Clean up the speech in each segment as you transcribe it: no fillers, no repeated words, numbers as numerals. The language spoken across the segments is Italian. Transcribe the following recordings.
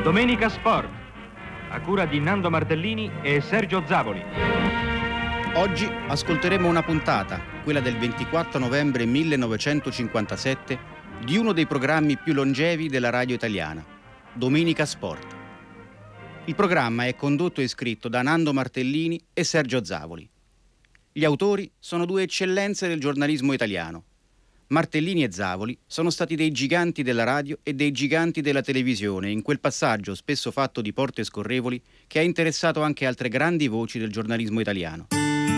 Domenica Sport, a cura di Nando Martellini e Sergio Zavoli. Oggi ascolteremo una puntata, quella del 24 novembre 1957, di uno dei programmi più longevi della radio italiana, Domenica Sport. Il programma è condotto e scritto da Nando Martellini e Sergio Zavoli. Gli autori sono due eccellenze del giornalismo italiano. Martellini e Zavoli sono stati dei giganti della radio e dei giganti della televisione in quel passaggio spesso fatto di porte scorrevoli che ha interessato anche altre grandi voci del giornalismo italiano.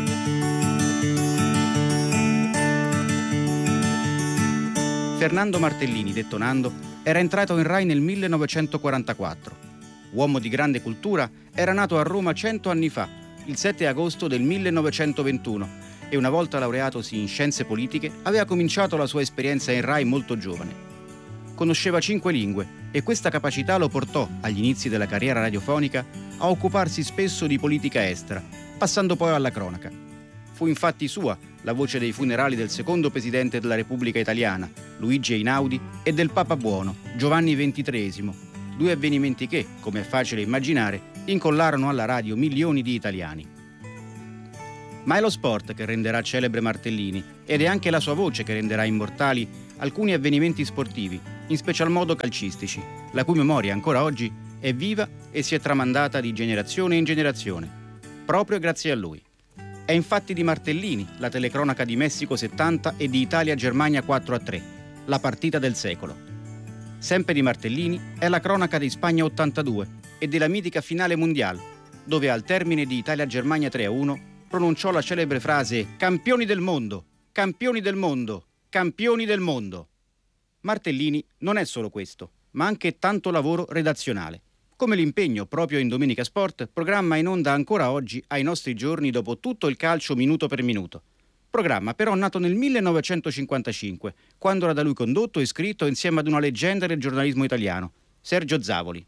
Fernando Martellini, detto Nando, era entrato in Rai nel 1944. Uomo di grande cultura, era nato a Roma 100 anni fa, il 7 agosto del 1921, e una volta laureatosi in scienze politiche aveva cominciato la sua esperienza in Rai molto giovane. Conosceva 5 lingue e questa capacità lo portò, agli inizi della carriera radiofonica, a occuparsi spesso di politica estera, passando poi alla cronaca. Fu infatti sua la voce dei funerali del secondo presidente della Repubblica Italiana, Luigi Einaudi, e del Papa Buono, Giovanni XXIII, due avvenimenti che, come è facile immaginare, incollarono alla radio milioni di italiani. Ma è lo sport che renderà celebre Martellini ed è anche la sua voce che renderà immortali alcuni avvenimenti sportivi, in special modo calcistici, la cui memoria ancora oggi è viva e si è tramandata di generazione in generazione, proprio grazie a lui. È infatti di Martellini la telecronaca di Messico 70 e di Italia-Germania 4-3, la partita del secolo. Sempre di Martellini è la cronaca di Spagna 82 e della mitica finale mondiale, dove al termine di Italia-Germania 3-1 pronunciò la celebre frase «Campioni del mondo, campioni del mondo, campioni del mondo». Martellini non è solo questo, ma anche tanto lavoro redazionale, come l'impegno proprio in Domenica Sport, programma in onda ancora oggi ai nostri giorni dopo tutto il calcio minuto per minuto. Programma però nato nel 1955, quando era da lui condotto e scritto insieme ad una leggenda del giornalismo italiano, Sergio Zavoli.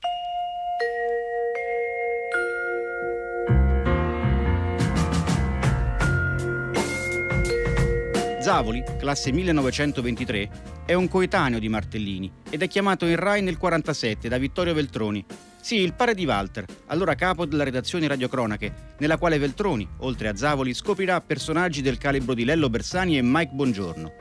Zavoli, classe 1923, è un coetaneo di Martellini ed è chiamato in Rai nel 1947 da Vittorio Veltroni. Sì, il padre di Walter, allora capo della redazione radiocronache, nella quale Veltroni, oltre a Zavoli, scoprirà personaggi del calibro di Lello Bersani e Mike Bongiorno.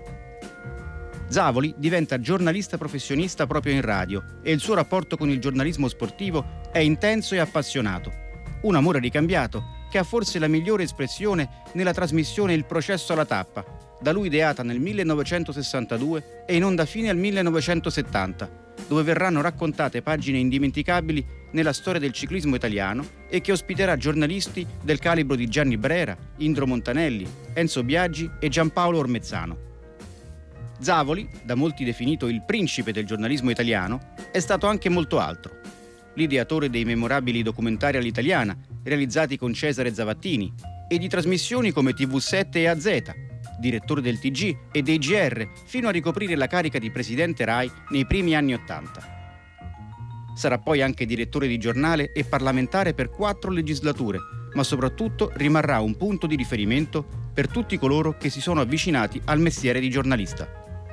Zavoli diventa giornalista professionista proprio in radio e il suo rapporto con il giornalismo sportivo è intenso e appassionato. Un amore ricambiato che ha forse la migliore espressione nella trasmissione Il processo alla tappa, da lui ideata nel 1962 e in onda fine al 1970, dove verranno raccontate pagine indimenticabili nella storia del ciclismo italiano e che ospiterà giornalisti del calibro di Gianni Brera, Indro Montanelli, Enzo Biaggi e Giampaolo Ormezzano. Zavoli, da molti definito il principe del giornalismo italiano, è stato anche molto altro. L'ideatore dei memorabili documentari all'italiana, realizzati con Cesare Zavattini, e di trasmissioni come TV7 e AZ, direttore del TG e dei GR, fino a ricoprire la carica di presidente Rai nei primi anni '80. Sarà poi anche direttore di giornale e parlamentare per 4 legislature, ma soprattutto rimarrà un punto di riferimento per tutti coloro che si sono avvicinati al mestiere di giornalista.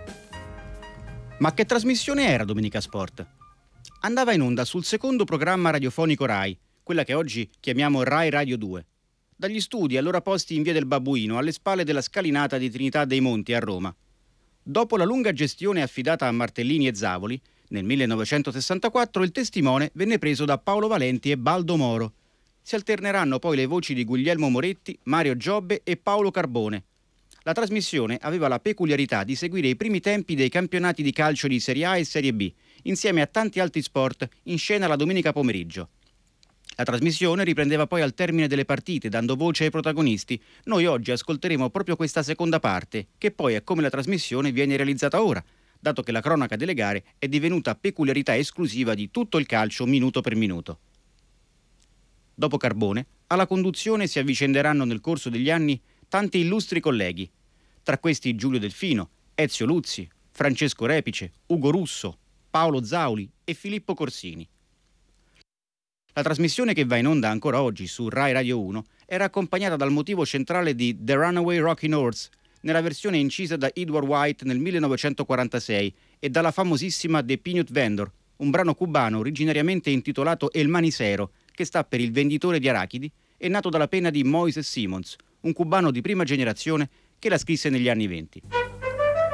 Ma che trasmissione era Domenica Sport? Andava in onda sul secondo programma radiofonico Rai, quella che oggi chiamiamo Rai Radio 2, dagli studi allora posti in via del Babbuino, alle spalle della scalinata di Trinità dei Monti a Roma. Dopo la lunga gestione affidata a Martellini e Zavoli, nel 1964 il testimone venne preso da Paolo Valenti e Baldo Moro. Si alterneranno poi le voci di Guglielmo Moretti, Mario Giobbe e Paolo Carbone. La trasmissione aveva la peculiarità di seguire i primi tempi dei campionati di calcio di Serie A e Serie B, insieme a tanti altri sport in scena la domenica pomeriggio. La trasmissione riprendeva poi al termine delle partite, dando voce ai protagonisti. Noi oggi ascolteremo proprio questa seconda parte, che poi è come la trasmissione viene realizzata ora, dato che la cronaca delle gare è divenuta peculiarità esclusiva di tutto il calcio minuto per minuto. Dopo Carbone, alla conduzione si avvicenderanno nel corso degli anni tanti illustri colleghi, tra questi Giulio Delfino, Ezio Luzzi, Francesco Repice, Ugo Russo, Paolo Zauli e Filippo Corsini. La trasmissione che va in onda ancora oggi su Rai Radio 1 era accompagnata dal motivo centrale di The Runaway Rocking Horse, nella versione incisa da Edward White nel 1946, e dalla famosissima The Peanut Vendor, un brano cubano originariamente intitolato El Manicero, che sta per il venditore di arachidi, è nato dalla penna di Moises Simons, un cubano di prima generazione che la scrisse negli anni '20.